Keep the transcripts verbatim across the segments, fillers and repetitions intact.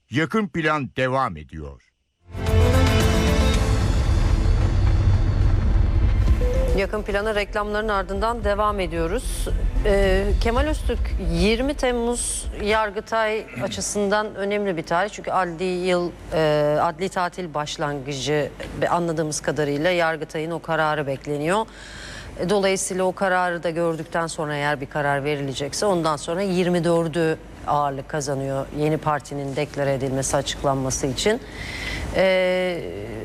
Yakın Plan devam ediyor. Yakın Plan'a reklamların ardından devam ediyoruz. Ee, Kemal Öztürk, yirmi Temmuz Yargıtay açısından önemli bir tarih. Çünkü adli yıl, e, adli tatil başlangıcı anladığımız kadarıyla Yargıtay'ın o kararı bekleniyor. Dolayısıyla o kararı da gördükten sonra eğer bir karar verilecekse ondan sonra yirmi dördü ağırlık kazanıyor yeni partinin deklare edilmesi, açıklanması için. Ee,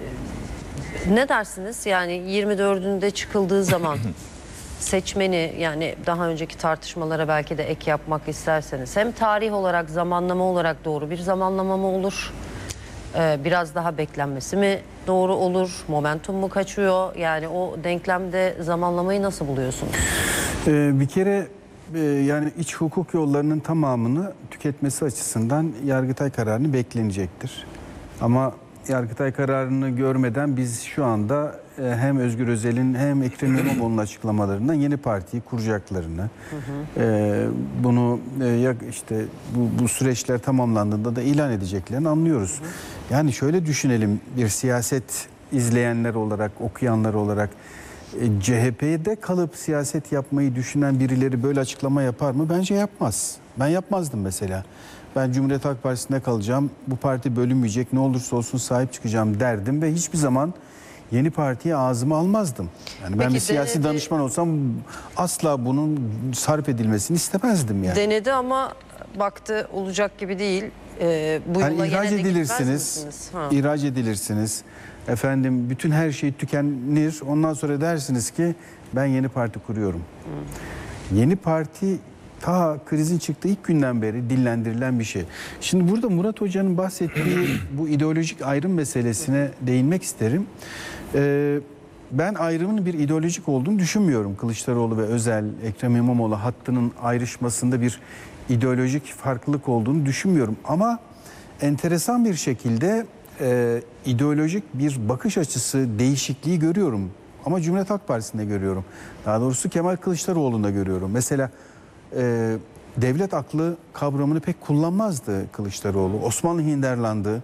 ne dersiniz? Yani yirmi dördünde çıkıldığı zaman seçmeni, yani daha önceki tartışmalara belki de ek yapmak isterseniz, hem tarih olarak, zamanlama olarak doğru bir zamanlama mı olur? Ee, biraz daha beklenmesi mi doğru olur? Momentum mu kaçıyor? Yani o denklemde zamanlamayı nasıl buluyorsunuz? Ee, bir kere e, yani iç hukuk yollarının tamamını tüketmesi açısından Yargıtay kararını beklenecektir. Ama Yargıtay kararını görmeden biz şu anda e, hem Özgür Özel'in hem Ekrem İmamoğlu'nun açıklamalarından yeni partiyi kuracaklarını, hı hı. E, bunu e, işte bu, bu süreçler tamamlandığında da ilan edeceklerini anlıyoruz. Hı hı. Yani şöyle düşünelim, bir siyaset izleyenler olarak, okuyanlar olarak, e, C H P'de kalıp siyaset yapmayı düşünen birileri böyle açıklama yapar mı? Bence yapmaz. Ben yapmazdım mesela. Ben Cumhuriyet Halk Partisi'nde kalacağım, bu parti bölünmeyecek, ne olursa olsun sahip çıkacağım derdim ve hiçbir zaman yeni partiye ağzıma almazdım. Yani ben Peki, bir siyasi denedi, danışman olsam asla bunun sarf edilmesini istemezdim yani. Denedi ama baktı olacak gibi değil. Ee, bu yani yola ihraç gene de edilirsiniz, ihraç edilirsiniz. Efendim bütün her şey tükenir. Ondan sonra dersiniz ki ben yeni parti kuruyorum. Hmm. Yeni parti ta krizin çıktığı ilk günden beri dillendirilen bir şey. Şimdi burada Murat Hoca'nın bahsettiği bu ideolojik ayrım meselesine değinmek isterim. Ee, ben ayrımın bir ideolojik olduğunu düşünmüyorum. Kılıçdaroğlu ve Özel, Ekrem İmamoğlu hattının ayrışmasında bir ideolojik farklılık olduğunu düşünmüyorum. Ama enteresan bir şekilde e, ideolojik bir bakış açısı değişikliği görüyorum. Ama Cumhuriyet Halk Partisi'nde görüyorum. Daha doğrusu Kemal Kılıçdaroğlu'nda görüyorum. Mesela e, devlet aklı kavramını pek kullanmazdı Kılıçdaroğlu. Osmanlı Hinterlandı,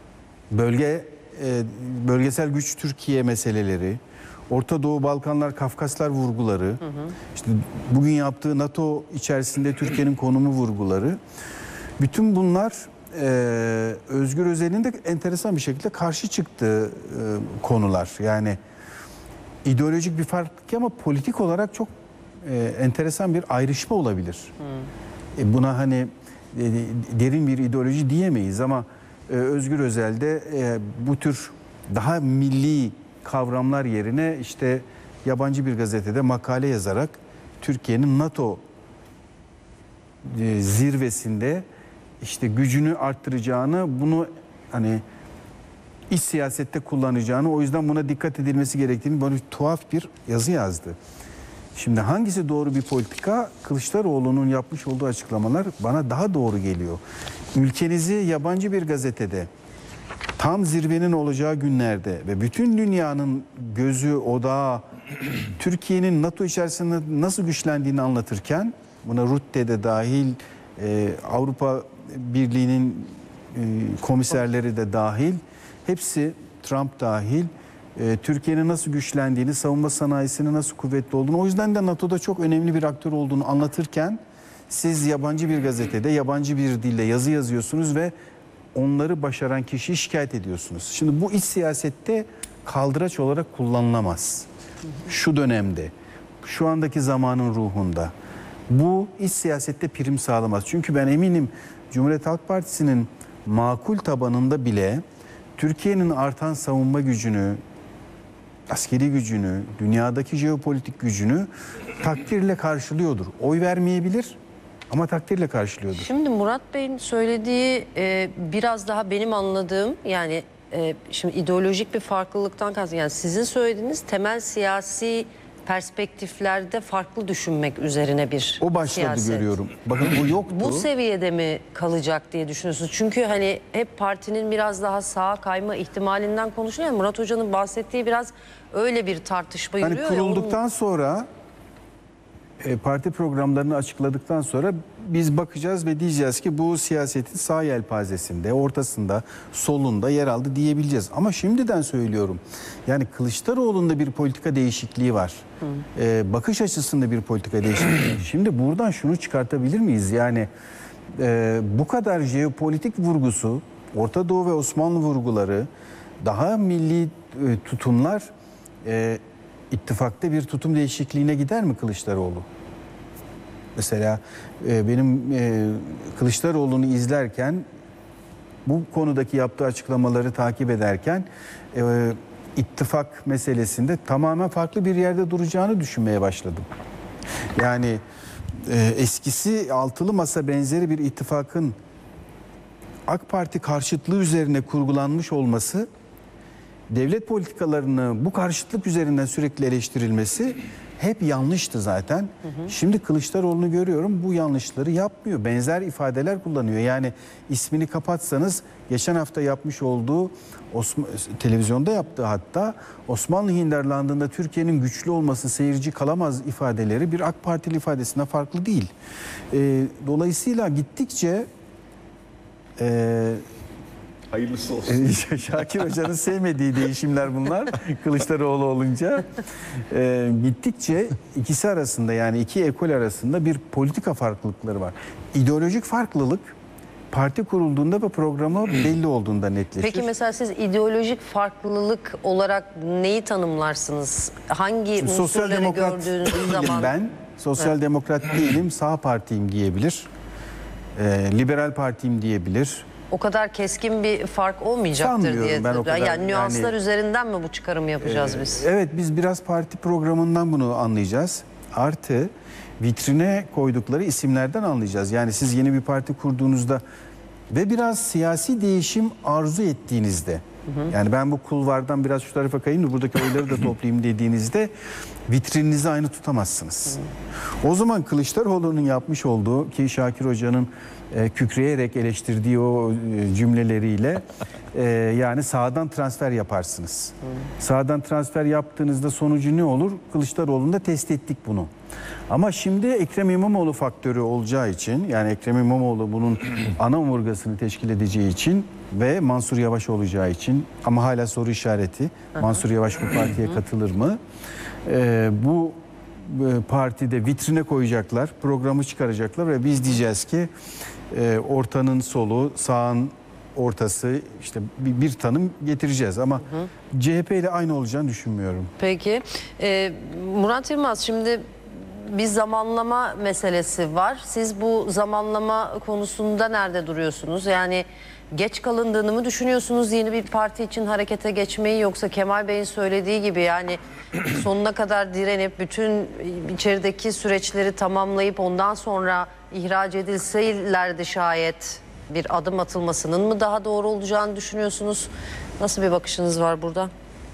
bölge e, bölgesel güç Türkiye meseleleri, Orta Doğu, Balkanlar, Kafkaslar vurguları, hı hı. işte bugün yaptığı NATO içerisinde Türkiye'nin konumu vurguları. Bütün bunlar e, Özgür Özel'in de enteresan bir şekilde karşı çıktığı e, konular. Yani ideolojik bir fark ama politik olarak çok e, enteresan bir ayrışma olabilir. Hmm. E, buna hani e, derin bir ideoloji diyemeyiz ama e, Özgür Özel'de e, bu tür daha milli kavramlar yerine işte yabancı bir gazetede makale yazarak Türkiye'nin NATO e, zirvesinde işte gücünü arttıracağını, bunu hani iç siyasette kullanacağını, o yüzden buna dikkat edilmesi gerektiğini böyle tuhaf bir yazı yazdı. Şimdi hangisi doğru bir politika? Kılıçdaroğlu'nun yapmış olduğu açıklamalar bana daha doğru geliyor. Ülkenizi yabancı bir gazetede tam zirvenin olacağı günlerde ve bütün dünyanın gözü, odağı Türkiye'nin NATO içerisinde nasıl güçlendiğini anlatırken, buna Rutte de dahil, e, Avrupa Birliği'nin e, komiserleri de dahil, hepsi, Trump dahil, e, Türkiye'nin nasıl güçlendiğini, savunma sanayisinin nasıl kuvvetli olduğunu, o yüzden de NATO'da çok önemli bir aktör olduğunu anlatırken siz yabancı bir gazetede yabancı bir dille yazı yazıyorsunuz ve onları başaran kişiyi şikayet ediyorsunuz. Şimdi bu iç siyasette kaldıraç olarak kullanılamaz. Şu dönemde, şu andaki zamanın ruhunda bu iç siyasette prim sağlamaz. Çünkü ben eminim Cumhuriyet Halk Partisi'nin makul tabanında bile Türkiye'nin artan savunma gücünü, askeri gücünü, dünyadaki jeopolitik gücünü takdirle karşılıyordur. Oy vermeyebilir ama takdirle karşılıyordur. Şimdi Murat Bey'in söylediği e, biraz daha benim anladığım, yani e, şimdi ideolojik bir farklılıktan kastım. Yani sizin söylediğiniz temel siyasi perspektiflerde farklı düşünmek üzerine bir o başladı siyaset. Görüyorum. Bakın bu yoktu. Bu seviyede mi kalacak diye düşünüyorsunuz? Çünkü hani hep partinin biraz daha sağa kayma ihtimalinden konuşuluyor. Yani Murat Hoca'nın bahsettiği biraz öyle bir tartışma hani yürüyor. kurulduktan ya, onun... sonra e, parti programlarını açıkladıktan sonra biz bakacağız ve diyeceğiz ki bu siyasetin sağ yelpazesinde, ortasında, solunda yer aldı diyebileceğiz. Ama şimdiden söylüyorum, yani Kılıçdaroğlu'nda bir politika değişikliği var. E, bakış açısında bir politika değişikliği. Şimdi buradan şunu çıkartabilir miyiz? Yani e, bu kadar jeopolitik vurgusu, Orta Doğu ve Osmanlı vurguları, daha milli e, tutumlar e, ittifakta bir tutum değişikliğine gider mi Kılıçdaroğlu? Mesela e, benim e, Kılıçdaroğlu'nu izlerken, bu konudaki yaptığı açıklamaları takip ederken e, ittifak meselesinde tamamen farklı bir yerde duracağını düşünmeye başladım. Yani e, eskisi altılı masa benzeri bir ittifakın AK Parti karşıtlığı üzerine kurgulanmış olması, devlet politikalarını bu karşıtlık üzerinden sürekli eleştirilmesi hep yanlıştı zaten. Hı hı. Şimdi Kılıçdaroğlu'nu görüyorum, bu yanlışları yapmıyor. Benzer ifadeler kullanıyor. Yani ismini kapatsanız geçen hafta yapmış olduğu, Osman, televizyonda yaptığı hatta Osmanlı Hinterland'ında Türkiye'nin güçlü olması seyirci kalamaz ifadeleri bir AK Partili ifadesinden farklı değil. E, dolayısıyla gittikçe e, hayırlısı olsun. Şakir Hoca'nın sevmediği değişimler bunlar Kılıçdaroğlu olunca. E, gittikçe ikisi arasında, yani iki ekol arasında bir politika farklılıkları var. İdeolojik farklılık parti kurulduğunda ve programı belli olduğunda netleşir. Peki mesela siz ideolojik farklılık olarak neyi tanımlarsınız? Hangi Şimdi sosyal unsurları demokrat gördüğünüz değilim zaman? ben. Sosyal evet. demokrat değilim, sağ partiyim diyebilir. E, liberal partiyim diyebilir. O kadar keskin bir fark olmayacaktır diye. Ben o kadar, yani nüanslar yani, üzerinden mi bu çıkarımı yapacağız e, biz? Evet, biz biraz parti programından bunu anlayacağız. Artı vitrine koydukları isimlerden anlayacağız. Yani siz yeni bir parti kurduğunuzda ve biraz siyasi değişim arzu ettiğinizde, hı hı. yani ben bu kulvardan biraz şu tarafa kayayım da buradaki oyları da toplayayım dediğinizde vitrininizi aynı tutamazsınız. Hı. O zaman Kılıçdaroğlu'nun yapmış olduğu, ki Şakir Hoca'nın e, kükreyerek eleştirdiği o e, cümleleriyle e, yani sağdan transfer yaparsınız. Hı. Sağdan transfer yaptığınızda sonucu ne olur? Kılıçdaroğlu'nda test ettik bunu. Ama şimdi Ekrem İmamoğlu faktörü olacağı için, yani Ekrem İmamoğlu bunun ana omurgasını teşkil edeceği için ve Mansur Yavaş olacağı için, ama hala soru işareti, Hı-hı. Mansur Yavaş bu partiye Hı-hı. katılır mı? Ee, bu e, partide vitrine koyacaklar, programı çıkaracaklar ve biz diyeceğiz ki e, ortanın solu, sağın ortası, işte bir, bir tanım getireceğiz ama Hı-hı. C H P ile aynı olacağını düşünmüyorum. Peki ee, Murat Yılmaz, şimdi bir zamanlama meselesi var. Siz bu zamanlama konusunda nerede duruyorsunuz? Yani geç kalındığını mı düşünüyorsunuz yeni bir parti için harekete geçmeyi, yoksa Kemal Bey'in söylediği gibi yani sonuna kadar direnip bütün içerideki süreçleri tamamlayıp ondan sonra ihraç edilselerdi şayet bir adım atılmasının mı daha doğru olacağını düşünüyorsunuz? Nasıl bir bakışınız var burada?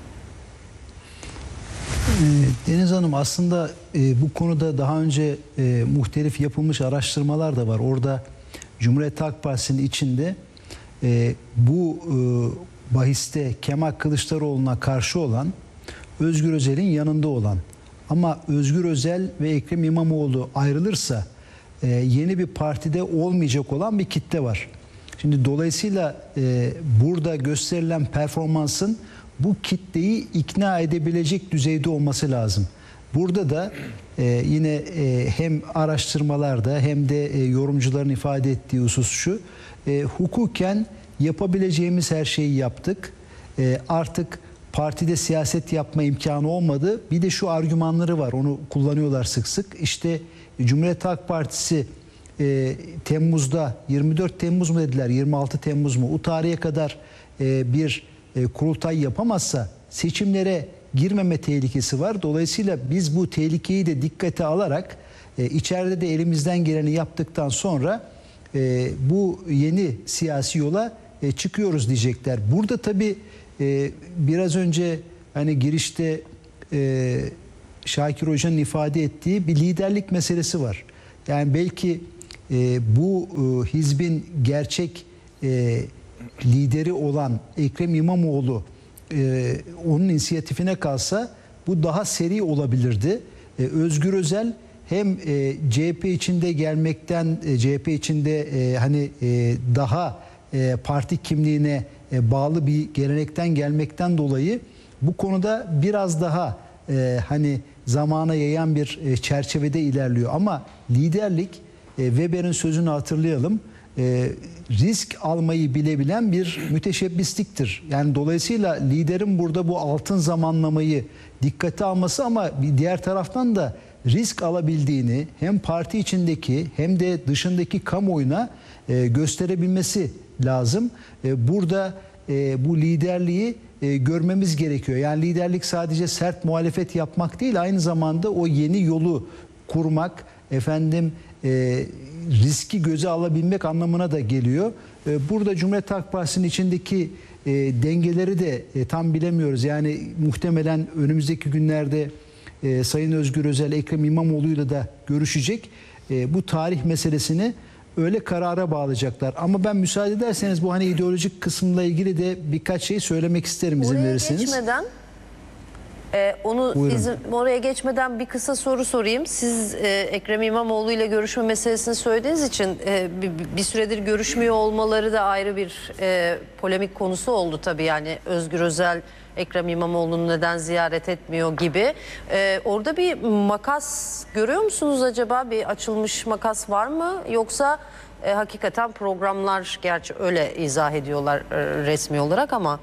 Deniz Hanım, aslında e, bu konuda daha önce e, muhtelif yapılmış araştırmalar da var. Orada Cumhuriyet Halk Partisi'nin içinde e, bu e, bahiste Kemal Kılıçdaroğlu'na karşı olan, Özgür Özel'in yanında olan, ama Özgür Özel ve Ekrem İmamoğlu ayrılırsa e, yeni bir partide olmayacak olan bir kitle var. Şimdi dolayısıyla e, burada gösterilen performansın bu kitleyi ikna edebilecek düzeyde olması lazım. Burada da e, yine e, hem araştırmalarda hem de e, yorumcuların ifade ettiği husus şu: e, hukuken yapabileceğimiz her şeyi yaptık. E, artık partide siyaset yapma imkanı olmadı. Bir de şu argümanları var, onu kullanıyorlar sık sık. İşte Cumhuriyet Halk Partisi e, Temmuz'da, yirmi dört Temmuz mu dediler, yirmi altı Temmuz mu, o tarihe kadar e, bir E, kurultay yapamazsa seçimlere girmeme tehlikesi var. Dolayısıyla biz bu tehlikeyi de dikkate alarak e, içeride de elimizden geleni yaptıktan sonra e, bu yeni siyasi yola e, çıkıyoruz diyecekler. Burada tabii e, biraz önce hani girişte e, Şakir Hoca'nın ifade ettiği bir liderlik meselesi var. Yani belki e, bu e, hizbin gerçek e, lideri olan Ekrem İmamoğlu e, onun inisiyatifine kalsa bu daha seri olabilirdi. E, Özgür Özel hem e, C H P içinde gelmekten, e, C H P içinde e, hani e, daha e, parti kimliğine e, bağlı bir gelenekten gelmekten dolayı bu konuda biraz daha e, hani zamana yayan bir e, çerçevede ilerliyor. Ama liderlik, e, Weber'in sözünü hatırlayalım, e, risk almayı bilebilen bir müteşebbisliktir. Yani dolayısıyla liderin burada bu altın zamanlamayı dikkate alması, ama bir diğer taraftan da risk alabildiğini hem parti içindeki hem de dışındaki kamuoyuna e, gösterebilmesi lazım. E, burada e, bu liderliği e, görmemiz gerekiyor. Yani liderlik sadece sert muhalefet yapmak değil, aynı zamanda o yeni yolu kurmak, efendim e, riski göze alabilmek anlamına da geliyor. E, burada Cumhuriyet Halk Partisi'nin içindeki e, dengeleri de e, tam bilemiyoruz. Yani muhtemelen önümüzdeki günlerde e, Sayın Özgür Özel, Ekrem İmamoğlu'yla da görüşecek. E, bu tarih meselesini öyle karara bağlayacaklar. Ama ben müsaade ederseniz bu hani ideolojik kısımla ilgili de birkaç şey söylemek isterim, izin Oraya verirseniz. geçmeden e, onu Buyurun. izin, oraya geçmeden bir kısa soru sorayım. Siz e, Ekrem İmamoğlu ile görüşme meselesini söylediğiniz için e, bir, bir süredir görüşmüyor olmaları da ayrı bir e, polemik konusu oldu tabii. Yani Özgür Özel Ekrem İmamoğlu'nu neden ziyaret etmiyor gibi. E, orada bir makas görüyor musunuz acaba? Bir açılmış makas var mı? Yoksa e, hakikaten programlar, gerçi öyle izah ediyorlar e, resmi olarak ama...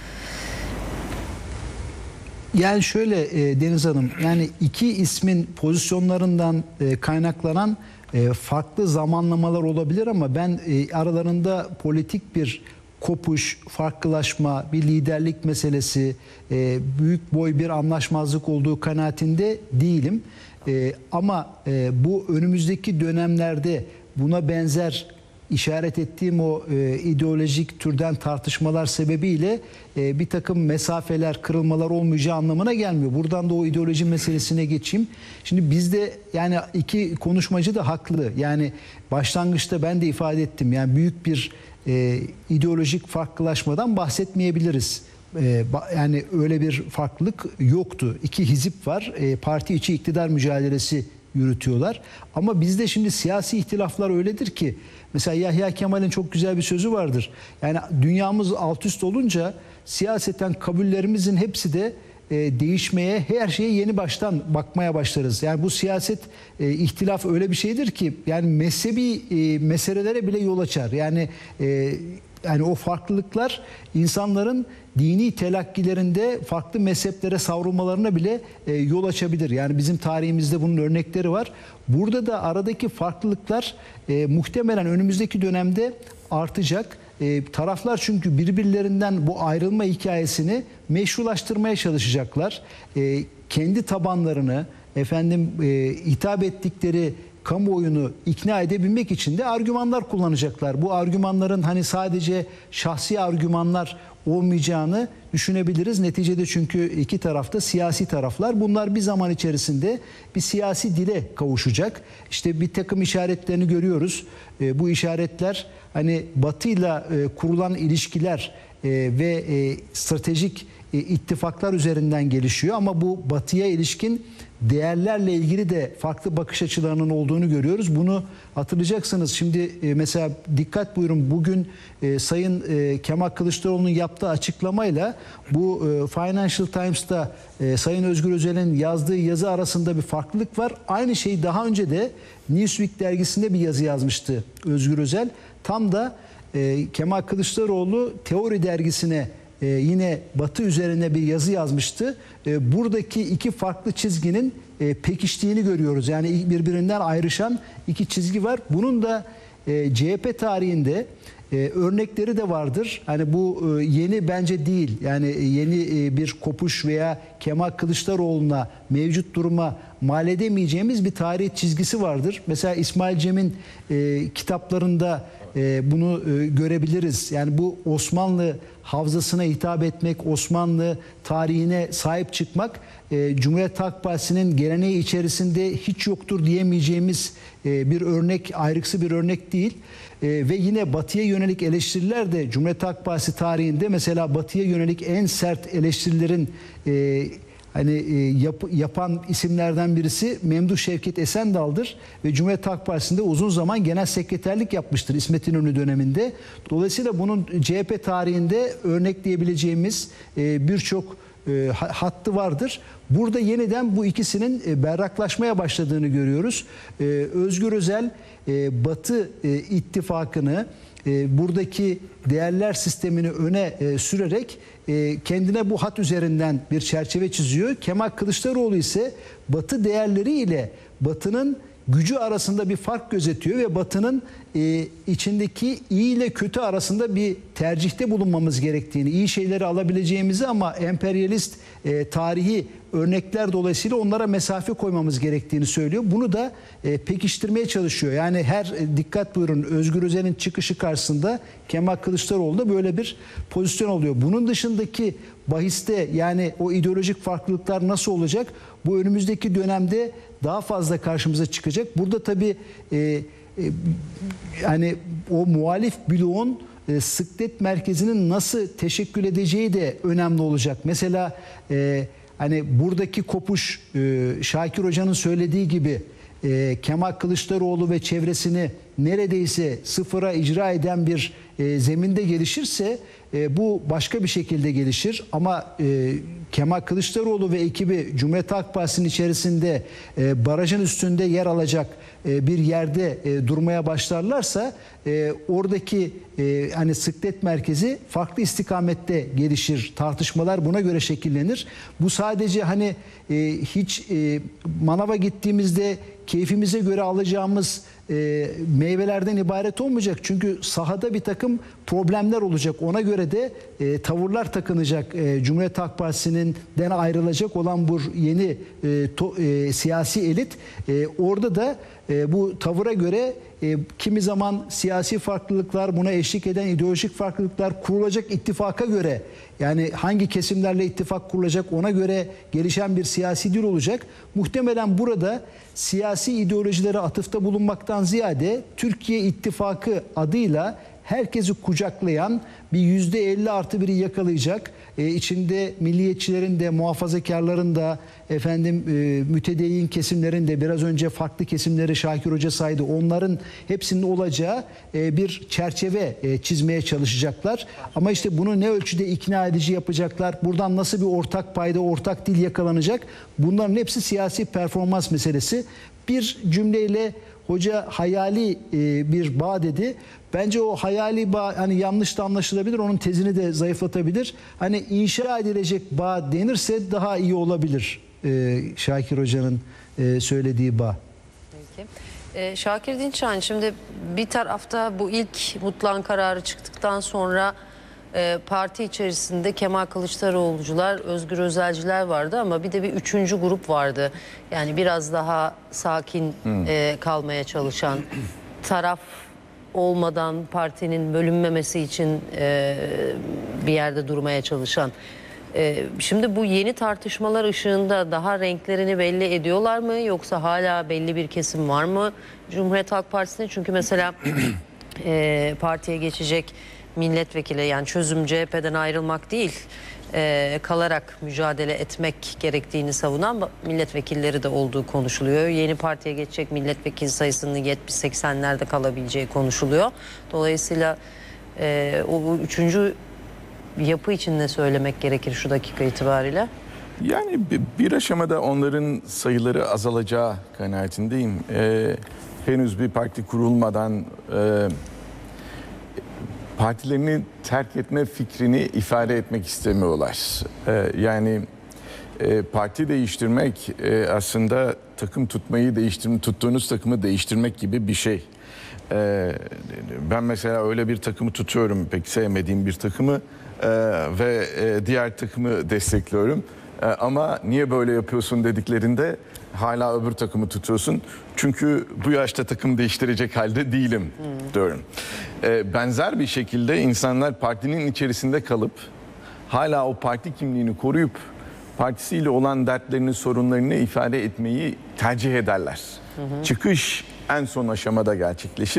Yani şöyle e, Deniz Hanım, yani iki ismin pozisyonlarından e, kaynaklanan e, farklı zamanlamalar olabilir, ama ben e, aralarında politik bir kopuş, farklılaşma, bir liderlik meselesi, e, büyük boy bir anlaşmazlık olduğu kanaatinde değilim. E, ama e, bu önümüzdeki dönemlerde buna benzer işaret ettiğim o e, ideolojik türden tartışmalar sebebiyle e, bir takım mesafeler, kırılmalar olmayacağı anlamına gelmiyor. Buradan da o ideoloji meselesine geçeyim. Şimdi bizde yani iki konuşmacı da haklı. Yani başlangıçta ben de ifade ettim. Yani büyük bir e, ideolojik farklılaşmadan bahsetmeyebiliriz. E, yani öyle bir farklılık yoktu. İki hizip var. E, parti içi iktidar mücadelesi yürütüyorlar. Ama bizde şimdi siyasi ihtilaflar öyledir ki, mesela Yahya Kemal'in çok güzel bir sözü vardır. Yani dünyamız alt üst olunca siyaseten kabullerimizin hepsi de e, değişmeye, her şeye yeni baştan bakmaya başlarız. Yani bu siyaset e, ihtilaf öyle bir şeydir ki, yani mezhebi e, meselelere bile yol açar. Yani e, yani o farklılıklar insanların dini telakkilerinde farklı mezheplere savrulmalarına bile e, yol açabilir. Yani bizim tarihimizde bunun örnekleri var. Burada da aradaki farklılıklar e, muhtemelen önümüzdeki dönemde artacak. E, taraflar çünkü birbirlerinden bu ayrılma hikayesini meşrulaştırmaya çalışacaklar. E, kendi tabanlarını, efendim e, hitap ettikleri kamuoyunu ikna edebilmek için de argümanlar kullanacaklar. Bu argümanların hani sadece şahsi argümanlar olmayacağını düşünebiliriz. Neticede çünkü iki tarafta siyasi taraflar. Bunlar bir zaman içerisinde bir siyasi dile kavuşacak. İşte bir takım işaretlerini görüyoruz. E, bu işaretler hani Batı'yla e, kurulan ilişkiler e, ve e, stratejik e, ittifaklar üzerinden gelişiyor. Ama bu Batı'ya ilişkin değerlerle ilgili de farklı bakış açılarının olduğunu görüyoruz. Bunu hatırlayacaksınız. Şimdi e, mesela dikkat buyurun, bugün e, Sayın e, Kemal Kılıçdaroğlu'nun yaptığı açıklamayla bu e, Financial Times'ta e, Sayın Özgür Özel'in yazdığı yazı arasında bir farklılık var. Aynı şeyi daha önce de Newsweek dergisinde bir yazı yazmıştı Özgür Özel. Tam da e, Kemal Kılıçdaroğlu Teori dergisine Ee, yine Batı üzerine bir yazı yazmıştı. Ee, buradaki iki farklı çizginin e, pekiştiğini görüyoruz. Yani birbirinden ayrışan iki çizgi var. Bunun da e, C H P tarihinde e, örnekleri de vardır. Hani bu e, yeni bence değil. Yani e, yeni e, bir kopuş veya Kemal Kılıçdaroğlu'na, mevcut duruma mal edemeyeceğimiz bir tarih çizgisi vardır. Mesela İsmail Cem'in e, kitaplarında e, bunu e, görebiliriz. Yani bu Osmanlı havzasına hitap etmek, Osmanlı tarihine sahip çıkmak e, Cumhuriyet Halk Partisi'nin geleneği içerisinde hiç yoktur diyemeyeceğimiz e, bir örnek, ayrıksı bir örnek değil. E, ve yine Batı'ya yönelik eleştiriler de Cumhuriyet Halk Partisi tarihinde, mesela Batı'ya yönelik en sert eleştirilerin e, hani e, yap, yapan isimlerden birisi Memduh Şevket Esendal'dır ve Cumhuriyet Halk Partisi'nde uzun zaman genel sekreterlik yapmıştır İsmet İnönü döneminde. Dolayısıyla bunun C H P tarihinde örnekleyebileceğimiz e, birçok e, hattı vardır. Burada yeniden bu ikisinin e, berraklaşmaya başladığını görüyoruz. E, Özgür Özel e, Batı e, ittifakını e, buradaki değerler sistemini öne e, sürerek e, kendine bu hat üzerinden bir çerçeve çiziyor. Kemal Kılıçdaroğlu ise Batı değerleri ile Batı'nın gücü arasında bir fark gözetiyor ve Batı'nın e, içindeki iyi ile kötü arasında bir tercihte bulunmamız gerektiğini, iyi şeyleri alabileceğimizi ama emperyalist e, tarihi örnekler dolayısıyla onlara mesafe koymamız gerektiğini söylüyor. Bunu da e, pekiştirmeye çalışıyor. Yani her e, dikkat buyurun Özgür Özel'in çıkışı karşısında Kemal Kılıçdaroğlu'nda böyle bir pozisyon oluyor. Bunun dışındaki bahiste yani o ideolojik farklılıklar nasıl olacak? Bu önümüzdeki dönemde daha fazla karşımıza çıkacak. Burada tabii e, e, yani o muhalif bloğun e, sıklet merkezinin nasıl teşekkül edeceği de önemli olacak. Mesela e, hani buradaki kopuş e, Şakir Hoca'nın söylediği gibi e, Kemal Kılıçdaroğlu ve çevresini neredeyse sıfıra icra eden bir e, zeminde gelişirse e, bu başka bir şekilde gelişir. Ama e, Kemal Kılıçdaroğlu ve ekibi Cumhuriyet Halk Partisi'nin içerisinde e, barajın üstünde yer alacak e, bir yerde e, durmaya başlarlarsa e, oradaki e, hani sıklet merkezi farklı istikamette gelişir. Tartışmalar buna göre şekillenir. Bu sadece hani e, hiç e, manava gittiğimizde keyfimize göre alacağımız e, meyvelerden ibaret olmayacak. Çünkü sahada bir takım problemler olacak. Ona göre de e, tavırlar takınacak. E, Cumhuriyet Halk Partisi'nden ayrılacak olan bu yeni e, to, e, siyasi elit e, orada da e, bu tavıra göre e, kimi zaman siyasi farklılıklar, buna eşlik eden ideolojik farklılıklar, kurulacak ittifaka göre, yani hangi kesimlerle ittifak kurulacak ona göre gelişen bir siyasi dil olacak. Muhtemelen burada siyasi ideolojilere atıfta bulunmaktan ziyade Türkiye İttifakı adıyla herkesi kucaklayan bir yüzde elli artı biri yakalayacak. Ee, içinde milliyetçilerin de, muhafazakarların da, efendim e, mütedeyyin kesimlerin de, biraz önce farklı kesimleri Şakir Hoca saydı. Onların hepsinin olacağı e, bir çerçeve e, çizmeye çalışacaklar. Ama işte bunu ne ölçüde ikna edici yapacaklar? Buradan nasıl bir ortak payda, ortak dil yakalanacak? Bunların hepsi siyasi performans meselesi. Bir cümleyle hoca hayali e, bir bağ dedi. Bence o hayali bağ hani yanlış da anlaşılabilir. Onun tezini de zayıflatabilir. Hani inşa edilecek bağ denirse daha iyi olabilir. E, Şakir Hoca'nın e, söylediği bağ. Peki. E, Şakir Dinçhan, şimdi bir tarafta bu ilk Mutlan kararı çıktıktan sonra e, parti içerisinde Kemal Kılıçdaroğlu'cular, Özgür Özelciler vardı ama bir de bir üçüncü grup vardı. Yani biraz daha sakin hmm. e, kalmaya çalışan, taraf olmadan partinin bölünmemesi için e, bir yerde durmaya çalışan. E, şimdi bu yeni tartışmalar ışığında daha renklerini belli ediyorlar mı, yoksa hala belli bir kesim var mı Cumhuriyet Halk Partisi'nde? Çünkü mesela e, partiye geçecek milletvekili, yani çözüm C H P'den ayrılmak değil, e, kalarak mücadele etmek gerektiğini savunan milletvekilleri de olduğu konuşuluyor. Yeni partiye geçecek milletvekili sayısının yetmiş seksenlerde kalabileceği konuşuluyor. Dolayısıyla e, o üçüncü yapı için ne söylemek gerekir şu dakika itibariyle? Yani bir aşamada onların sayıları azalacağı kanaatindeyim. Ee, henüz bir parti kurulmadan e, partilerini terk etme fikrini ifade etmek istemiyorlar. Ee, yani e, parti değiştirmek e, aslında takım tutmayı değiştirmek, tuttuğunuz takımı değiştirmek gibi bir şey. Ee, ben mesela öyle bir takımı tutuyorum, pek sevmediğim bir takımı e, ve e, diğer takımı destekliyorum. E, ama niye böyle yapıyorsun dediklerinde hala öbür takımı tutuyorsun. Çünkü bu yaşta takım değiştirecek halde değilim hmm. diyorum. Ee, benzer bir şekilde insanlar partinin içerisinde kalıp hala o parti kimliğini koruyup partisiyle olan dertlerini, sorunlarını ifade etmeyi tercih ederler. Hmm. Çıkış en son aşamada gerçekleşir.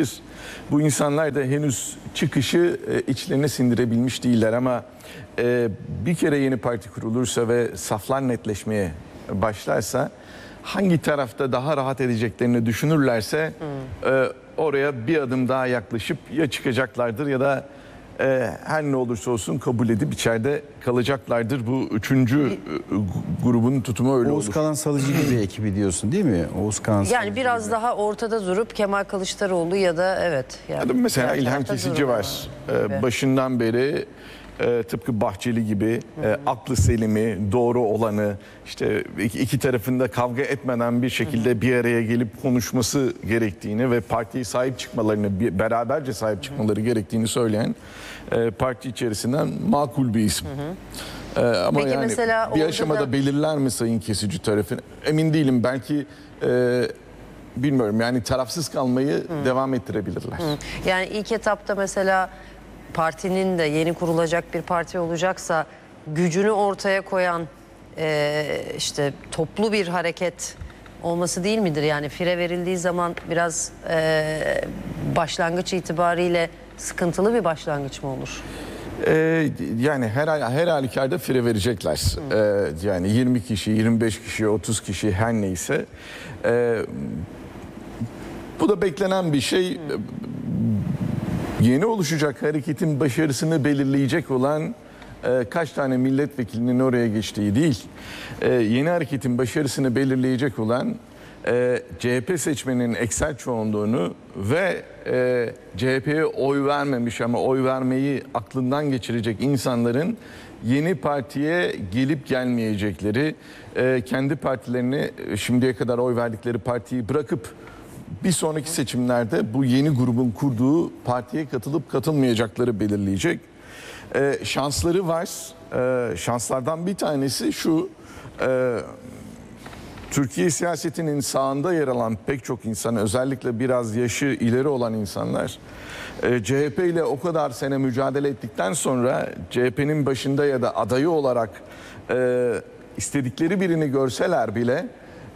Bu insanlar da henüz çıkışı e, içlerine sindirebilmiş değiller ama e, bir kere yeni parti kurulursa ve saflar netleşmeye başlarsa hangi tarafta daha rahat edeceklerini düşünürlerse hmm. e, oraya bir adım daha yaklaşıp ya çıkacaklardır ya da e, her ne olursa olsun kabul edip içeride kalacaklardır. Bu üçüncü e, grubun tutumu öyle Oğuz olur. Kalan Salıcı gibi ekibi diyorsun değil mi? Oğuz Kalan Yani Salıcı biraz gibi. daha ortada durup Kemal Kılıçdaroğlu ya da evet. Yani Ya da mesela diğer İlhan tarafta Kesici durur var. ama. Ee, başından beri e, tıpkı Bahçeli gibi e, aklı selimi, doğru olanı, işte iki, iki tarafında kavga etmeden bir şekilde bir araya gelip konuşması gerektiğini ve partiye sahip çıkmalarını, bir, beraberce sahip çıkmaları gerektiğini söyleyen e, parti içerisinden makul bir isim. Ee, ama Peki yani mesela bir orada aşamada da- belirler mi Sayın Kesici tarafını? Emin değilim. Belki e, bilmiyorum yani tarafsız kalmayı devam ettirebilirler. Yani ilk etapta mesela partinin de yeni kurulacak bir parti olacaksa gücünü ortaya koyan e, işte toplu bir hareket olması değil midir? Yani fire verildiği zaman biraz e, başlangıç itibariyle sıkıntılı bir başlangıç mı olur? Ee, yani her her halükarda fire verecekler. Ee, yani yirmi kişi, yirmi beş kişi, otuz kişi her neyse. Ee, bu da beklenen bir şey. Yeni oluşacak hareketin başarısını belirleyecek olan e, kaç tane milletvekilinin oraya geçtiği değil. E, yeni hareketin başarısını belirleyecek olan e, C H P seçmenin eksel çoğunluğunu ve e, C H P'ye oy vermemiş ama oy vermeyi aklından geçirecek insanların yeni partiye gelip gelmeyecekleri, e, kendi partilerini şimdiye kadar oy verdikleri partiyi bırakıp bir sonraki seçimlerde bu yeni grubun kurduğu partiye katılıp katılmayacakları belirleyecek. Ee, şansları var. Ee, şanslardan bir tanesi şu. E, Türkiye siyasetinin sağında yer alan pek çok insan, özellikle biraz yaşı ileri olan insanlar, e, C H P ile o kadar sene mücadele ettikten sonra C H P'nin başında ya da adayı olarak e, istedikleri birini görseler bile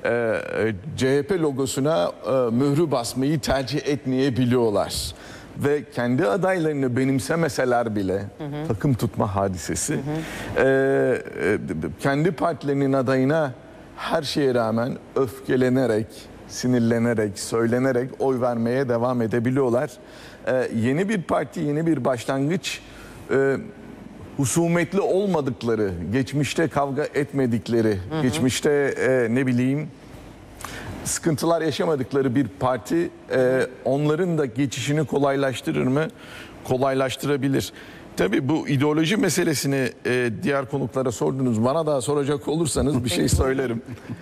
C H P logosuna mührü basmayı tercih etmeyebiliyorlar. Ve kendi adaylarını benimsemeseler bile hı hı. takım tutma hadisesi, hı hı. E, kendi partilerinin adayına her şeye rağmen öfkelenerek, sinirlenerek, söylenerek oy vermeye devam edebiliyorlar. E, yeni bir parti, yeni bir başlangıç, e, husumetli olmadıkları, geçmişte kavga etmedikleri, hı hı. geçmişte e, ne bileyim sıkıntılar yaşamadıkları bir parti e, onların da geçişini kolaylaştırır mı? Kolaylaştırabilir. Tabii bu ideoloji meselesini e, diğer konuklara sordunuz. Bana da soracak olursanız bir şey söylerim.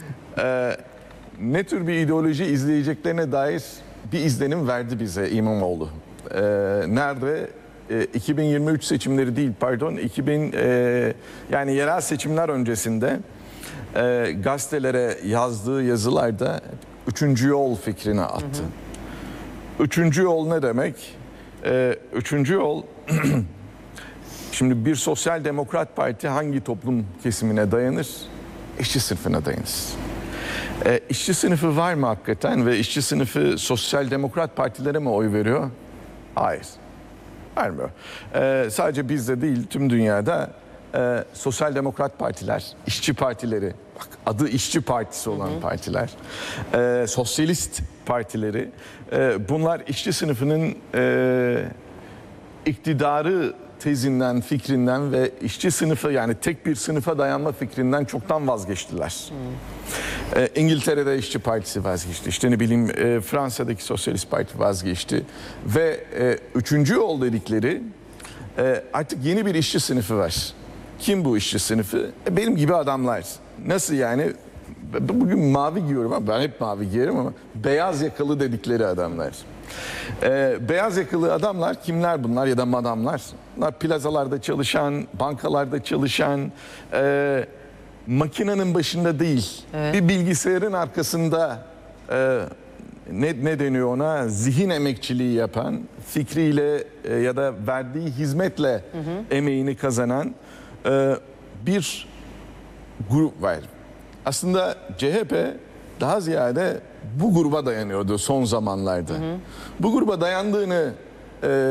E, ne tür bir ideoloji izleyeceklerine dair bir izlenim verdi bize İmamoğlu. E, nerede? iki bin yirmi üç seçimleri değil pardon iki bin e, yani yerel seçimler öncesinde e, gazetelere yazdığı yazılarda üçüncü yol fikrini attı. Hı hı. Üçüncü yol ne demek? E, üçüncü yol şimdi bir sosyal demokrat parti hangi toplum kesimine dayanır? İşçi sınıfına dayanır. E, işçi sınıfı var mı hakikaten ve işçi sınıfı sosyal demokrat partilere mi oy veriyor? Hayır. Vermiyor. Ee, sadece bizde değil tüm dünyada e, sosyal demokrat partiler, işçi partileri, bak adı işçi partisi olan hı hı. partiler, e, sosyalist partileri, e, bunlar işçi sınıfının e, iktidarı tezinden, fikrinden ve işçi sınıfı yani tek bir sınıfa dayanma fikrinden çoktan vazgeçtiler. Hmm. Ee, İngiltere'de işçi partisi vazgeçti. İşte ne bileyim e, Fransa'daki sosyalist parti vazgeçti. Ve e, üçüncü yol dedikleri e, artık yeni bir işçi sınıfı var. Kim bu işçi sınıfı? E, benim gibi adamlar. Nasıl yani? Bugün mavi giyiyorum ama ben hep mavi giyerim ama beyaz yakalı dedikleri adamlar. Ee, beyaz yakalı adamlar kimler bunlar ya da madamlar? Bunlar plazalarda çalışan, bankalarda çalışan, e, makinenin başında değil, evet. bir bilgisayarın arkasında e, ne, ne deniyor ona? Zihin emekçiliği yapan, fikriyle e, ya da verdiği hizmetle hı hı. emeğini kazanan e, bir grup var. Aslında C H P daha ziyade bu gruba dayanıyordu son zamanlarda. Hı hı. Bu gruba dayandığını e,